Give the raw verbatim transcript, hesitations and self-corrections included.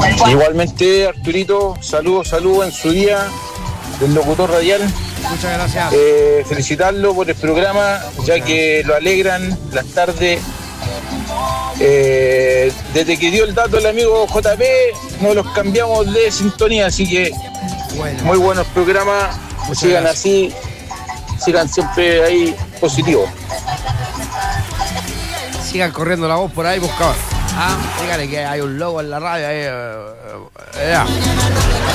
Igualmente, Arturito, saludos, saludos en su día del locutor radial. Muchas gracias. Eh, felicitarlo por el programa, ya que lo alegran las tardes. Eh, desde que dio el dato el amigo J P, nos los cambiamos de sintonía, así que Bueno. muy buenos programas. Muchas Sigan gracias. así, sigan siempre ahí positivos. Sigan corriendo la voz por ahí, buscador. Ah, dígale que hay un logo en la radio ahí. eh, eh, ya.